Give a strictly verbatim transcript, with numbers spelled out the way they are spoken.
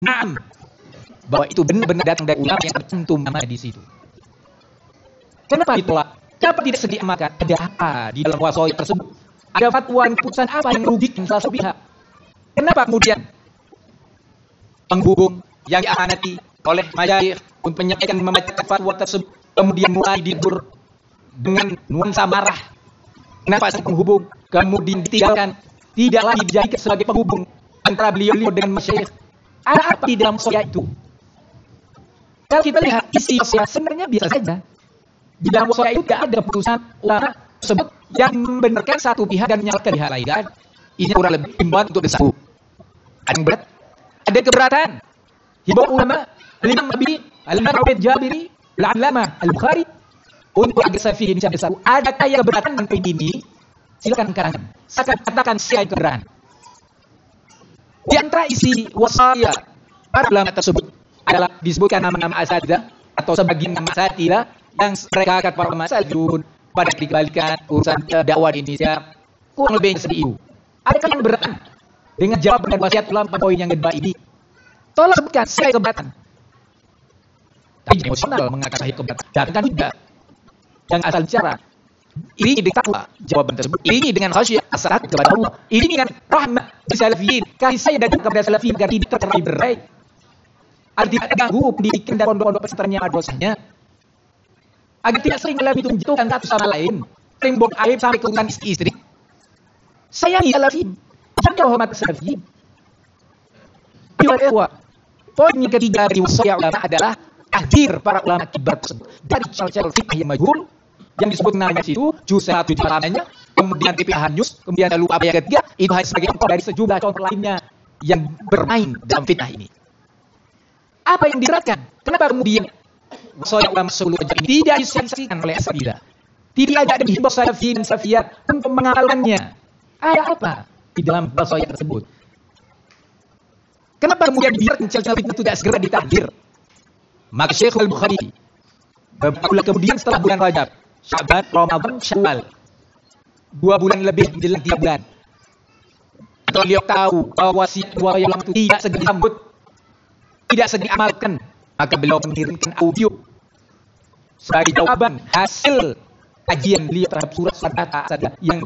Naam, bahwa itu benar-benar datang dari ulama yang tertentu nama di situ. Kenapa ditolak? Kenapa tidak sedia-makan? Ada apa di dalam wasoi tersebut? Ada fatwa dan keputusan apa yang merugikan salah satu pihak? Kenapa kemudian penghubung yang diamanati oleh masyayikh untuk menyampaikan membacakan fatwa tersebut kemudian mulai dibur dengan nuansa marah? Kenapa si penghubung kemudian ditinggalkan, tidak lagi dijadikan sebagai penghubung antara beliau-beliau dengan masyayikh? Ada apa di dalam wasoi itu? Kalau kita lihat isi wasoi sebenarnya biasa saja. Di dalam wasoi itu tidak ada putusan ulama tersebut yang membenarkan satu pihak dan menyalahkan pihak lain. Dan ini kurang lebih himbauan untuk bersatu. Ada yang berat, ada keberatan. Himbauan ulama, Imam Abi, Al-Mar'ud Jabiri, Al-Allamah Al-Bukhari untuk agar Salafi Indonesia bersatu. Adakah yang keberatan dengan poin ini? Silakan katakan. Silakan katakan siapa yang keberatan. Di antara isi wasaya para ulama tersebut adalah disebutkan nama-nama asatidzah atau sebagian nama asatidzah yang mereka akan para ulama salafiyun pada dikembalikan urusan uh, dakwah di Indonesia kurang lebih seperti itu. Adakah yang keberatan dengan jawaban dan wasiat ulama pada poin yang kedua ini? Tolong sebutkan saya keberatan. Tapi emosional mengatakan saya keberatan. Datangkan juga yang asal bicara. Ini dengan takwa jawaban tersebut. Ini dengan khasyah asal takut kepada Allah. Ini dengan rahmat di salafiyin. Kasih saya datang kepada salafiyin agar tidak terkena berai. Agar tidak terganggu pendidikan dan pondok-pondok pesantrennya madrasahnya. Agar tidak sering dalam itu menjatuhkan satu sama lain. Sering buang aib sampai ke urusan istri. Sayangi salafiyin. Jaga hormat salafiyin. Poin yang ketiga dari wasaya ulama adalah tahdzir para ulama kibar tersebut dari cara-cara fitnah yang majhul yang disebut namanya situ juz satu di namanya, kemudian T P A News, kemudian lalu apa yang ketiga itu hanya sebagai contoh dari sejumlah contoh lainnya yang bermain dalam fitnah ini. Apa yang diberatkan? Kenapa kemudian wasaya ulama sebelum ini tidak disaksikan oleh asatidzah? Tidak ada dihimbau salafiyin dan salafiyat untuk mengamalkannya. Ada apa di dalam wasaya tersebut? Kenapa kemudian dibiarkan celah-celah fitnah tidak segera ditahdzir? Maka Syekh Al-Bukhari beberapa bulan kemudian setelah bulan Rajab, Sya'ban, Ramadan, Syawal, dua bulan lebih menjelang tiga bulan. Atau beliau tahu bahwa wasiat wasaya ulama itu tidak segera disambut, tidak segera diamalkan, maka beliau mengirimkan audio sebagai jawaban hasil kajian beliau terhadap surat surat yang